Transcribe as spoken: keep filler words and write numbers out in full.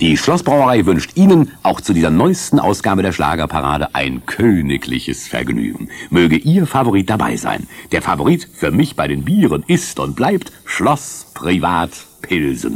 Die Schlossbrauerei wünscht Ihnen auch zu dieser neuesten Ausgabe der Schlagerparade ein königliches Vergnügen. Möge Ihr Favorit dabei sein. Der Favorit für mich bei den Bieren ist und bleibt Schloss Privat Pilsen.